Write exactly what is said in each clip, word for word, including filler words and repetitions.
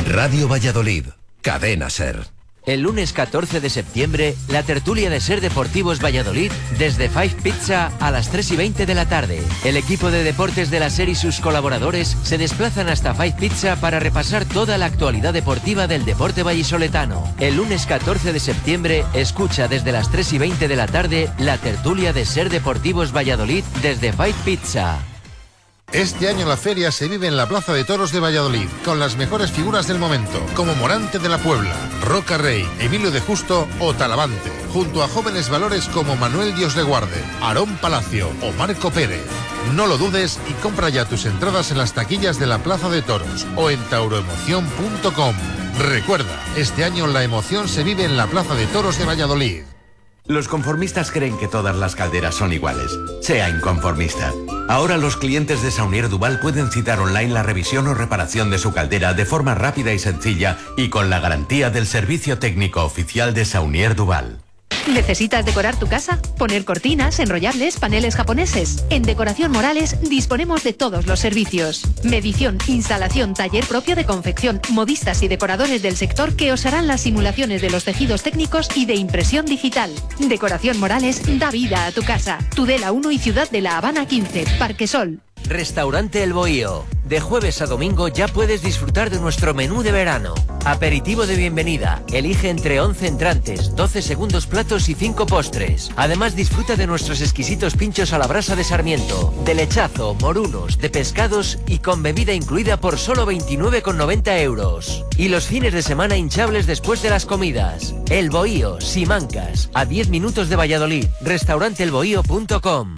Radio Valladolid, Cadena SER. El lunes catorce de septiembre, la tertulia de SER Deportivos Valladolid desde Five Pizza a las tres y veinte de la tarde. El equipo de deportes de la SER y sus colaboradores se desplazan hasta Five Pizza para repasar toda la actualidad deportiva del deporte vallisoletano. El lunes catorce de septiembre, escucha desde las tres y veinte de la tarde la tertulia de SER Deportivos Valladolid desde Five Pizza. Este año la feria se vive en la Plaza de Toros de Valladolid, con las mejores figuras del momento, como Morante de la Puebla, Roca Rey, Emilio de Justo o Talavante, junto a jóvenes valores como Manuel Dios le Guarde, Aarón Palacio o Marco Pérez. No lo dudes y compra ya tus entradas en las taquillas de la Plaza de Toros o en tauroemoción punto com. Recuerda, este año la emoción se vive en la Plaza de Toros de Valladolid. Los conformistas creen que todas las calderas son iguales. Sea inconformista. Ahora los clientes de Saunier Duval pueden citar online la revisión o reparación de su caldera de forma rápida y sencilla y con la garantía del servicio técnico oficial de Saunier Duval. ¿Necesitas decorar tu casa? ¿Poner cortinas, enrollables, paneles japoneses? En Decoración Morales disponemos de todos los servicios. Medición, instalación, taller propio de confección, modistas y decoradores del sector que os harán las simulaciones de los tejidos técnicos y de impresión digital. Decoración Morales da vida a tu casa. Tudela uno y Ciudad de la Habana quince, Parque Sol. Restaurante El Bohío. De jueves a domingo ya puedes disfrutar de nuestro menú de verano. Aperitivo de bienvenida. Elige entre once entrantes, doce segundos platos y cinco postres. Además disfruta de nuestros exquisitos pinchos a la brasa de Sarmiento, de lechazo, morunos, de pescados y con bebida incluida por solo veintinueve con noventa euros. Y los fines de semana hinchables después de las comidas. El Bohío, Simancas, a diez minutos de Valladolid. restaurante el bohío punto com.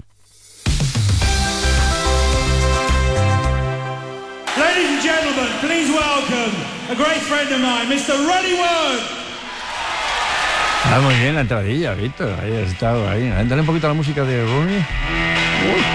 Ladies and gentlemen, please welcome a great friend of mine, mister Ronnie Wood. Ah, muy bien la entradilla, Víctor. Ahí ha estado, ahí. Dale un poquito a la música de Ronnie. Uy.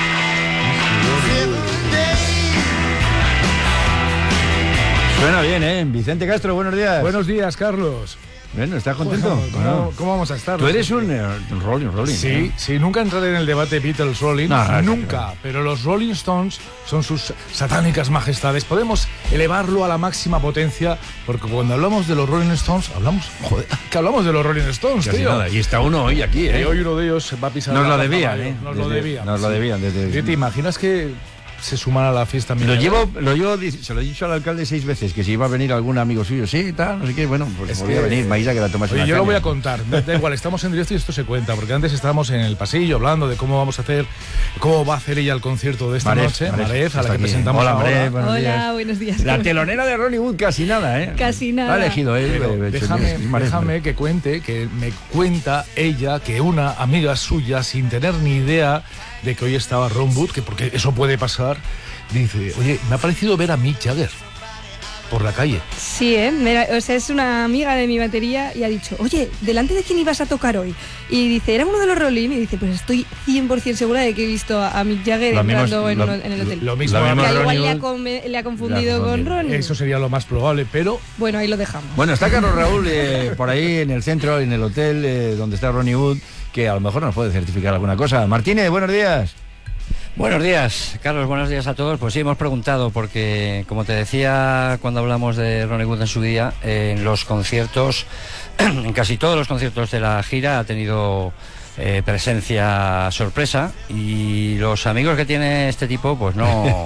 Suena bien, ¿eh? Vicente Castro, buenos días. Buenos días, Carlos. Bueno, ¿estás contento? Bueno, ¿cómo, no. ¿Cómo vamos a estar? Tú eres un uh, Rolling, Rolling. Sí, ¿eh? sí, nunca entraré en el debate Beatles-Rolling, no, no, nunca. No, no. Pero los Rolling Stones son sus satánicas majestades. Podemos elevarlo a la máxima potencia, porque cuando hablamos de los Rolling Stones, hablamos, joder, que hablamos de los Rolling Stones, Casi tío. Nada. Y está uno hoy aquí, ¿eh? Y hoy uno de ellos va a pisar. Nos la lo debían, mayor. ¿eh? Nos desde, lo debían. Nos lo debían. Desde... ¿Qué te imaginas que se suman a la fiesta? Lo llevo, lo llevo, se lo he dicho al alcalde seis veces, que si iba a venir algún amigo suyo, sí, tal, no sé qué, bueno, pues es voy a venir, Maísa, que la tomas Oye, una yo caña. lo voy a contar, da igual, estamos en directo y esto se cuenta, porque antes estábamos en el pasillo hablando de cómo vamos a hacer, cómo va a hacer ella el concierto de esta Maref, noche, Maref, Maref, a la que aquí. presentamos Hola, ahora. Maref, buenos Hola, días. buenos días. La telonera de Ronnie Wood, casi nada, ¿eh? Casi nada. Ha elegido él. Pero eh, déjame, Maref, déjame Maref. que cuente, que me cuenta ella que una amiga suya, sin tener ni idea de que hoy estaba Ron Wood, que porque eso puede pasar, dice, oye, me ha parecido ver a Mick Jagger por la calle. Sí, ¿eh? Me- o sea, es una amiga de mi batería y ha dicho, oye, ¿delante de quién ibas a tocar hoy? Y dice, era uno de los Rolling. Y dice, pues estoy cien por ciento segura de que he visto a Mick Jagger Lo entrando mismo- en, lo- uno- en el hotel. Lo mismo, Lo mismo que al Ronnie igual le ha, Wood. come- le ha confundido Le ha con confundido. Ronnie. Eso sería lo más probable, pero Bueno, ahí lo dejamos. Bueno, está Carlos Raúl eh, por ahí en el centro, en el hotel eh, donde está Ronnie Wood, que a lo mejor nos puede certificar alguna cosa. Martínez, buenos días. Buenos días, Carlos, buenos días a todos. Pues sí, hemos preguntado porque, como te decía cuando hablamos de Ronnie Wood en su día, eh, en los conciertos, en casi todos los conciertos de la gira ha tenido eh, presencia sorpresa, y los amigos que tiene este tipo, pues no,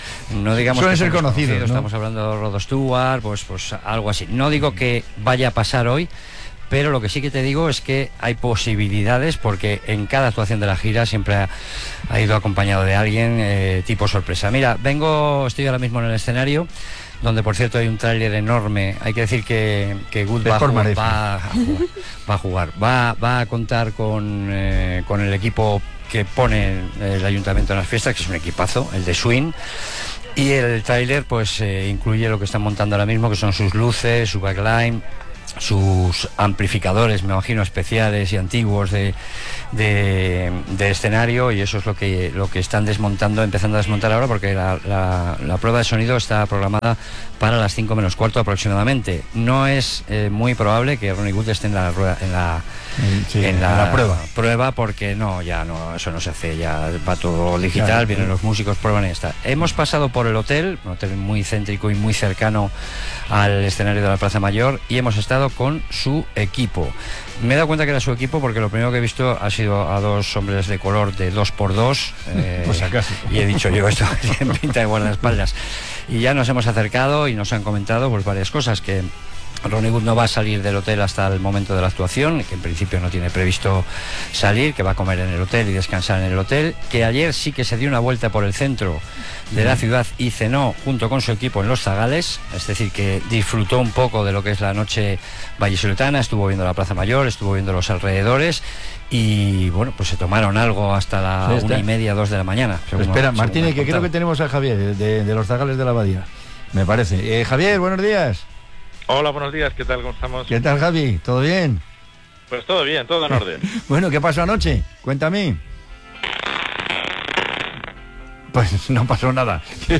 no digamos Suelen que ser son conocidos, ¿no? Estamos hablando de Rod Stewart, pues, pues algo así. No digo que vaya a pasar hoy, pero lo que sí que te digo es que hay posibilidades, porque en cada actuación de la gira siempre ha, ha ido acompañado de alguien eh, tipo sorpresa. Mira, vengo, estoy ahora mismo en el escenario, donde por cierto hay un tráiler enorme. Hay que decir que, que Wood va a, jugar, va, a jugar, va a jugar, va, va a contar con, eh, con el equipo que pone el ayuntamiento en las fiestas, que es un equipazo, el de Swing. Y el tráiler pues eh, incluye lo que están montando ahora mismo, que son sus luces, su backline. sus amplificadores, me imagino, especiales y antiguos de, de, de escenario, y eso es lo que lo que están desmontando, empezando a desmontar ahora, porque la, la, la prueba de sonido está programada para las cinco menos cuarto aproximadamente. No es eh, muy probable que Ronnie Wood esté en la rueda, en la, sí, en la, en la prueba. prueba, porque no, ya no, eso no se hace, ya va todo digital, claro, vienen los músicos, prueban y ya está. Hemos pasado por el hotel, un hotel muy céntrico y muy cercano al escenario de la Plaza Mayor, y hemos estado con su equipo. Me he dado cuenta que era su equipo porque lo primero que he visto ha sido a dos hombres de color de dos por dos, eh, pues acaso. Y he dicho yo, esto tiene pinta de guardaespaldas. Y ya nos hemos acercado y nos han comentado pues varias cosas, que Ronnie Wood no va a salir del hotel hasta el momento de la actuación, que en principio no tiene previsto salir, que va a comer en el hotel y descansar en el hotel, que ayer sí que se dio una vuelta por el centro de la ciudad y cenó junto con su equipo en Los Zagales, es decir, que disfrutó un poco de lo que es la noche vallisoletana, estuvo viendo la Plaza Mayor, estuvo viendo los alrededores, y bueno, pues se tomaron algo hasta la sí, una y media, dos de la mañana. Según, espera, Martínez, que creo que tenemos a Javier de, de Los Zagales de la Abadía, me parece. Eh, Javier, buenos días. Hola, buenos días, ¿qué tal? ¿Cómo estamos? ¿Qué tal, Javi? ¿Todo bien? Pues todo bien, todo en orden. Bueno, ¿qué pasó anoche? Cuéntame. Pues no pasó nada.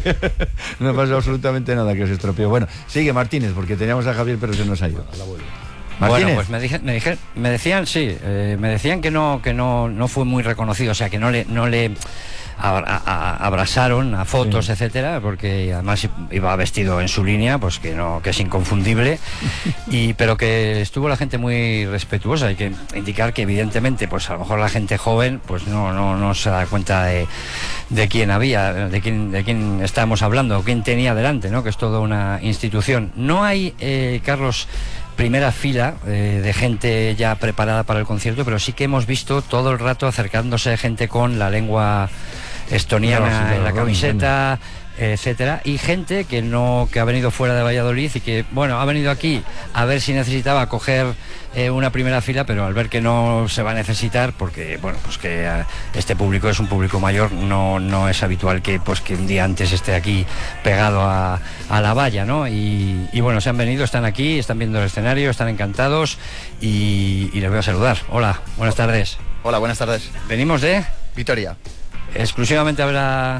No pasó absolutamente nada, que se estropeó. Bueno, sigue Martínez, porque teníamos a Javier, pero se nos ha ido. Bueno, pues me, dije, me, dije, me decían, sí, eh, me decían que no, que no, no fue muy reconocido, o sea, que no le, no le a, a, abrazaron a fotos, sí, etcétera, porque además iba vestido en su línea, pues que no, que es inconfundible, y pero que estuvo la gente muy respetuosa. Hay que indicar que evidentemente, pues a lo mejor la gente joven, pues no, no, no se da cuenta de, de quién había, de quién, de quién estábamos hablando, quién tenía delante, ¿no? Que es toda una institución. No hay, eh, Carlos, primera fila eh, de gente ya preparada para el concierto, pero sí que hemos visto todo el rato acercándose gente con la lengua estoniana no, sí, en la camiseta, etcétera, y gente que no que ha venido fuera de Valladolid y que, bueno, ha venido aquí a ver si necesitaba coger eh, una primera fila, pero al ver que no se va a necesitar, porque, bueno, pues que eh, este público es un público mayor, no no es habitual que pues que un día antes esté aquí pegado a, a la valla, ¿no? Y, y bueno, se han venido, están aquí, están viendo el escenario, están encantados, y, y les voy a saludar. Hola, buenas tardes. Hola, buenas tardes. Venimos de Vitoria. Exclusivamente a ver a, a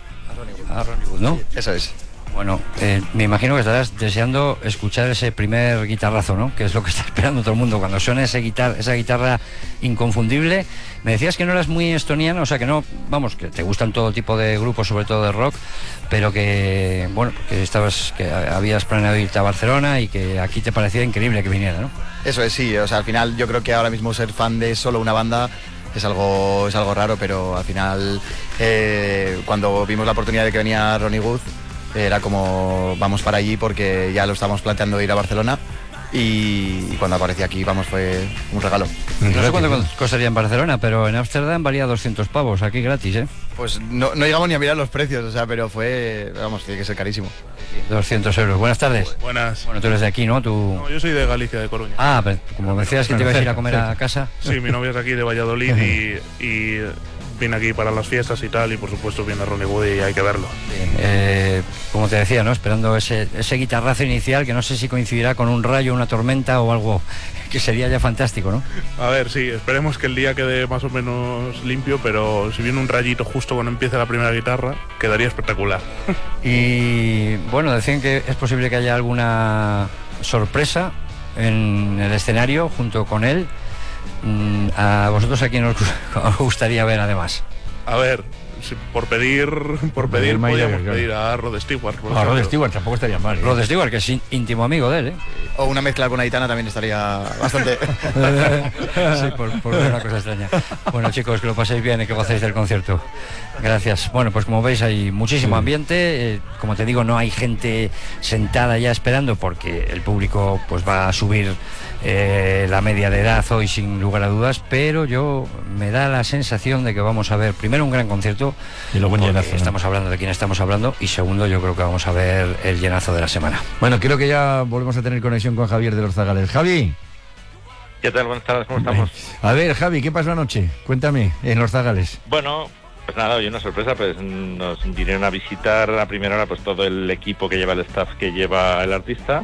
Ronnie Wood, ¿no? Sí, eso es. Bueno, eh, me imagino que estarás deseando escuchar ese primer guitarrazo, ¿no? Que es lo que está esperando todo el mundo, cuando suene ese guitar esa guitarra inconfundible. Me decías que no eras muy estoniano, o sea que no, vamos, que te gustan todo tipo de grupos, sobre todo de rock, pero que, bueno, que estabas, que habías planeado irte a Barcelona y que aquí te parecía increíble que viniera, ¿no? Eso es, sí, o sea, al final yo creo que ahora mismo ser fan de solo una banda es algo, es algo raro, pero al final eh, cuando vimos la oportunidad de que venía Ronnie Wood, era como vamos para allí, porque ya lo estábamos planteando ir a Barcelona, y, y cuando apareció aquí, vamos, fue un regalo. No sé cuánto costaría en Barcelona, pero en Ámsterdam valía doscientos pavos, aquí gratis, ¿eh? Pues no, no llegamos ni a mirar los precios, o sea, pero fue, vamos, tiene que ser carísimo. doscientos euros. Buenas tardes. Buenas. Bueno, tú eres de aquí, ¿no? Tú... No, yo soy de Galicia, de Coruña. Ah, pero como me decías que te ibas a ir a comer a casa. Sí, mi novia es aquí de Valladolid y, y vine aquí para las fiestas y tal, y por supuesto viene Ronnie Wood y hay que verlo. Sí. Eh, como te decía, ¿no? Esperando ese, ese guitarrazo inicial, que no sé si coincidirá con un rayo, una tormenta o algo que sería ya fantástico, ¿no? A ver, sí, esperemos que el día quede más o menos limpio, pero si viene un rayito justo cuando empiece la primera guitarra, quedaría espectacular. Y bueno, decían que es posible que haya alguna sorpresa en el escenario junto con él. ¿A vosotros a quién os, os gustaría ver además? A ver, si por pedir por pedir podríamos pedir a Rod Stewart. A Rod Stewart tampoco estaría mal, ¿eh? Rod Stewart, que es íntimo amigo de él, ¿eh? O una mezcla con Aitana también estaría bastante. Sí, por, por una cosa extraña. Bueno, chicos, que lo paséis bien y que gocéis del concierto. Gracias. Bueno, pues como veis hay muchísimo ambiente. Eh, como te digo, no hay gente sentada ya esperando, porque el público pues va a subir eh, la media de edad hoy sin lugar a dudas, pero yo me da la sensación de que vamos a ver primero un gran concierto, y luego un llenazo, ¿no? Estamos hablando de quién estamos hablando, y segundo, yo creo que vamos a ver el llenazo de la semana. Bueno, creo que ya volvemos a tener conexión con Javier de Los Zagales. Javi. ¿Qué tal? Buenas tardes, ¿cómo estamos? A ver, Javi, ¿qué pasó anoche? Cuéntame, en Los Zagales. Bueno, pues nada, hoy una sorpresa, pues nos vinieron a visitar a primera hora pues todo el equipo que lleva el staff que lleva el artista,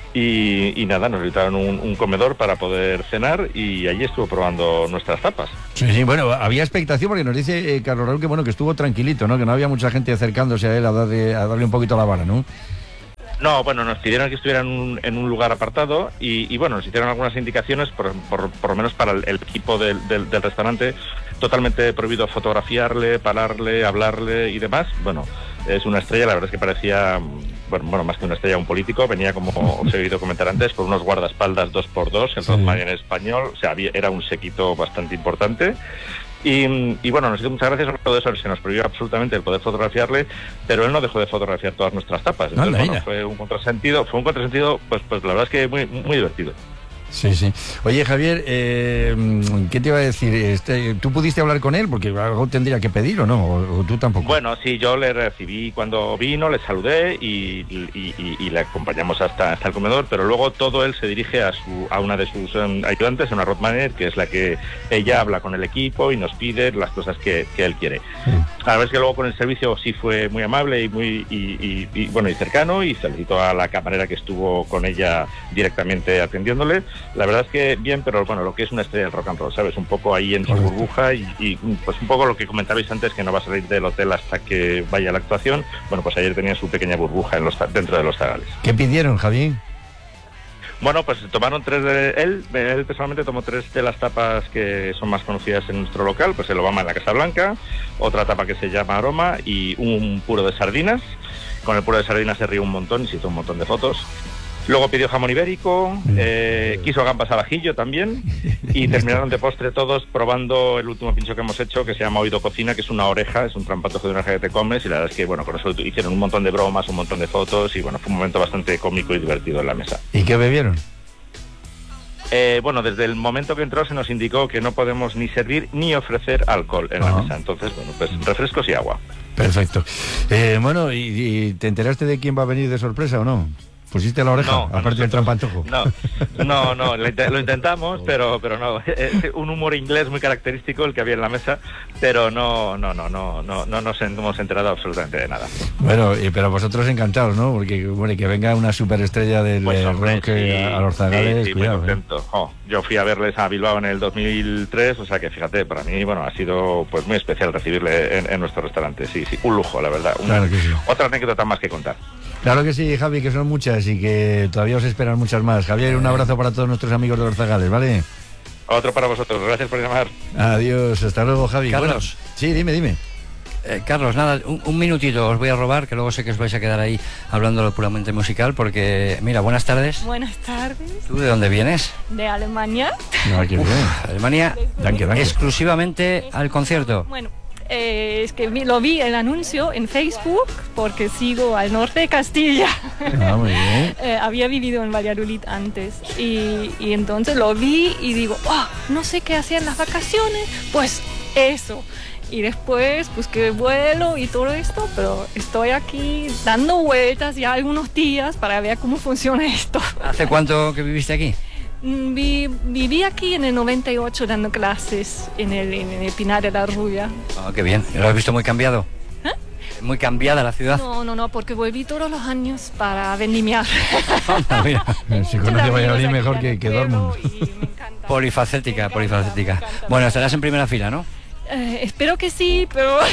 Y, y nada, nos invitaron un, un comedor para poder cenar y allí estuvo probando nuestras tapas. Sí, sí, bueno, había expectación porque nos dice eh, Carlos Raúl que bueno, que estuvo tranquilito, ¿no? Que no había mucha gente acercándose a él a darle, a darle un poquito la vara, ¿no? No, bueno, nos pidieron que estuviera en un, en un lugar apartado y, y bueno, nos hicieron algunas indicaciones, por, por, por lo menos para el, el equipo del, del, del restaurante, totalmente prohibido fotografiarle, pararle, hablarle y demás. Bueno, es una estrella, la verdad es que parecía, bueno, bueno más que una estrella, un político. Venía, como os he oído comentar antes, con unos guardaespaldas dos por dos, el Rodman en español, o sea, había, era un séquito bastante importante. Y, y bueno, nos hizo muchas gracias por todo eso, se nos prohibió absolutamente el poder fotografiarle, pero él no dejó de fotografiar todas nuestras tapas. Entonces, no, bueno, fue un contrasentido, fue un contrasentido, pues, pues la verdad es que muy, muy divertido. Sí, sí. Oye, Javier, eh, ¿qué te iba a decir? Este, ¿Tú pudiste hablar con él? Porque algo tendría que pedir, ¿o no? ¿O, o tú tampoco? Bueno, sí, yo le recibí cuando vino, le saludé y, y, y, y le acompañamos hasta, hasta el comedor, pero luego todo él se dirige a, su, a una de sus um, ayudantes, una road manager, que es la que ella habla con el equipo y nos pide las cosas que, que él quiere. Sí. A ver, es que luego con el servicio sí fue muy amable y muy y, y, y, bueno y cercano, y felicito a la camarera que estuvo con ella directamente atendiéndole. La verdad es que bien, pero bueno, lo que es una estrella del rock and roll, ¿sabes? Un poco ahí en su burbuja y, y pues un poco lo que comentabais antes, que no va a salir del hotel hasta que vaya a la actuación. Bueno, pues ayer tenía su pequeña burbuja en los, dentro de los zagales. ¿Qué pidieron, Javier? Bueno, pues tomaron tres de él, él personalmente tomó tres de las tapas que son más conocidas en nuestro local, pues el Obama en la Casa Blanca, otra tapa que se llama Aroma y un puro de sardinas. Con el puro de sardinas se rió un montón y se hizo un montón de fotos. Luego pidió jamón ibérico, eh, quiso gambas al ajillo también, y terminaron de postre todos probando el último pincho que hemos hecho, que se llama Oído Cocina, que es una oreja, es un trampatojo de una oreja que te comes, y la verdad es que bueno, con eso hicieron un montón de bromas, un montón de fotos, y bueno, fue un momento bastante cómico y divertido en la mesa. ¿Y qué bebieron? Eh, bueno, desde el momento que entró se nos indicó que no podemos ni servir ni ofrecer alcohol en la Ah. mesa, entonces bueno, pues refrescos y agua. Perfecto. Eh, bueno, ¿y, ¿y te enteraste de quién va a venir de sorpresa o no? ¿Pusiste la oreja, No, aparte del trampantojo? No, no, no, lo, int- lo intentamos, pero pero no, es un humor inglés muy característico el que había en la mesa, pero no, no, no, no, no, no nos hemos enterado absolutamente de nada. Bueno, y, pero vosotros encantados, ¿no? Porque bueno, que venga una superestrella del Pues, eh, hombre, rock eh, sí, a los zagales, sí, sí, muy cuidado, ¿eh? contento. Oh, yo fui a verles a Bilbao en el dos mil tres, o sea que fíjate, para mí, bueno, ha sido pues muy especial recibirle en, en nuestro restaurante, sí, sí, un lujo, la verdad. Un- Claro que sí. Otra anécdota más que contar. Claro que sí, Javi, que son muchas y que todavía os esperan muchas más. Javier, un abrazo para todos nuestros amigos de los zagales, ¿vale? Otro para vosotros, gracias por llamar. Adiós, hasta luego, Javi. Carlos. Bueno, sí, dime, dime. Eh, Carlos, nada, un, un minutito os voy a robar, que luego sé que os vais a quedar ahí hablando lo puramente musical, porque, mira, buenas tardes. Buenas tardes. ¿Tú de dónde vienes? De Alemania. No, qué bien. Alemania, Danke, danke. exclusivamente al concierto. Bueno, eh, es que vi- lo vi el anuncio en Facebook porque sigo al norte de Castilla. Ah, muy bien. Eh, había vivido en Valladolid antes y, y entonces lo vi y digo, oh, no sé qué hacer en las vacaciones, pues eso. Y después busqué vuelo y todo esto, pero estoy aquí dando vueltas ya algunos días para ver cómo funciona esto. ¿Hace cuánto que viviste aquí? Mm, vi- viví aquí en el noventa y ocho dando clases en el, en el Pinar de la Rubia. Ah, qué bien. ¿Lo has visto muy cambiado? Muy cambiada la ciudad. No, no, no, porque volví todos los años para vendimiar. Mira, si conoce Valladolid mejor que, que Dortmund. polifacética, polifacética. Bueno, estarás en primera fila, ¿no? Eh, espero que sí, pero... Va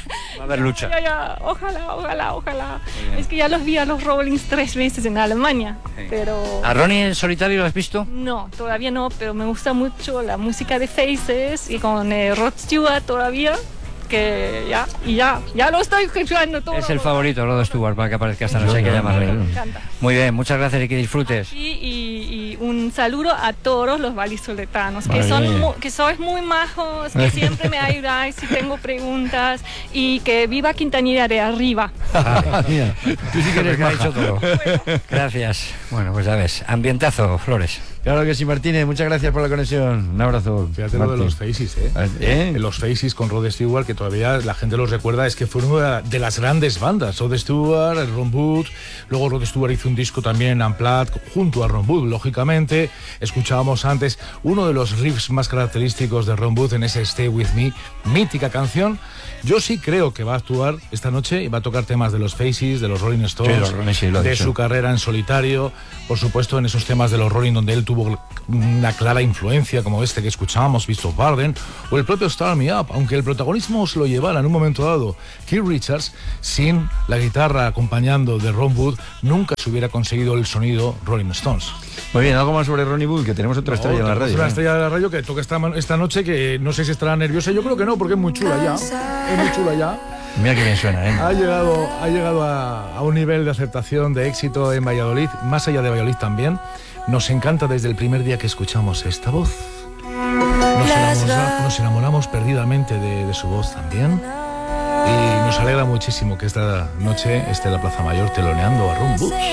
a haber lucha. Ya, ya, ojalá, ojalá, ojalá. Es que ya los vi a los Rollings tres veces en Alemania, pero... ¿A Ronnie en solitario lo has visto? No, todavía no, pero me gusta mucho la música de Faces y con eh, Rod Stewart todavía, que ya, y ya, ya lo estoy escuchando todo. Es el favorito, Rod Stewart, para que aparezca esta noche, hay que llamarle. Me encanta. Muy bien, muchas gracias y que disfrutes. Y, y- y un saludo a todos los vallisoletanos, que, Vale. son mu- que sois muy majos, que siempre me ayudáis si tengo preguntas y que viva Quintanilla de arriba. Ah, mira, tú sí que eres macho todo. Gracias. Bueno, pues ya ves, ambientazo, Flores. Claro que sí, Martínez, muchas gracias por la conexión. Un abrazo. Fíjate lo de los Faces, ¿eh? ¿Eh? Los Faces con Rod Stewart, que todavía la gente los recuerda, es que fue una de las grandes bandas. Rod Stewart, Ron Wood, luego Rod Stewart hizo un disco también Unplugged junto a Ron Wood, lógicamente. Escuchábamos antes uno de los riffs más característicos de Ron Wood en ese Stay With Me, mítica canción. Yo sí creo que va a actuar esta noche y va a tocar temas de los Faces, de los Rolling Stones, sí, los Rolling, sí, lo de dicho. su carrera en solitario, por supuesto en esos temas de los Rolling donde él tuvo una clara influencia, como este que escuchábamos, Beast of Burden, o el propio Start Me Up, aunque el protagonismo se lo llevara en un momento dado Keith Richards, sin la guitarra acompañando de Ron Wood, nunca se hubiera conseguido el sonido Rolling Stones. Muy bien, algo más sobre Ronnie Wood, que tenemos otra estrella No, en la radio. Una ¿eh? estrella de la radio que toca esta, esta noche, que no sé si estará nerviosa, yo creo que no, porque es muy chula ya, es muy chula ya. Mira qué bien suena, ¿eh? Ha llegado, ha llegado a, a un nivel de aceptación, de éxito en Valladolid, más allá de Valladolid también. Nos encanta desde el primer día que escuchamos esta voz. Nos enamoramos, nos enamoramos perdidamente de, de su voz también. Y nos alegra muchísimo que esta noche esté en la Plaza Mayor teloneando a Ron Wood.